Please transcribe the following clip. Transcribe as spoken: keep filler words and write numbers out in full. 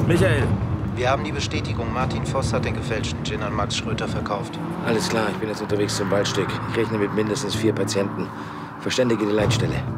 Michael. Wir haben die Bestätigung, Martin Voss hat den gefälschten Gin an Max Schröter verkauft. Alles klar, ich bin jetzt unterwegs zum Waldstück. Ich rechne mit mindestens vier Patienten. Verständige die Leitstelle.